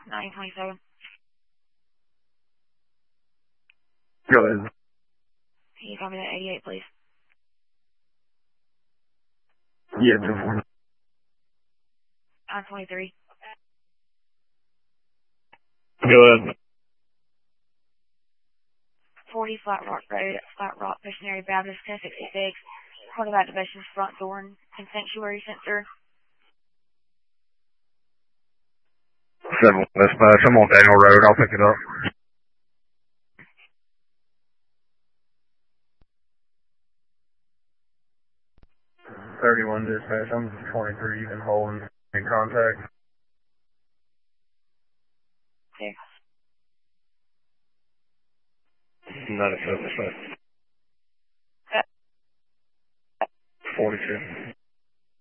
927. Go ahead. Can you call me that 88, please? Yeah, go for it. 923. Go ahead. 40 Flat Rock Road, Flat Rock Missionary Baptist, 1066. Part of activation's front door and sanctuary sensor. 7 dispatch. I'm on Daniel Road. I'll pick it up. 31 dispatch. I'm 23. You can hold in contact. Okay. Not a dispatch. 42.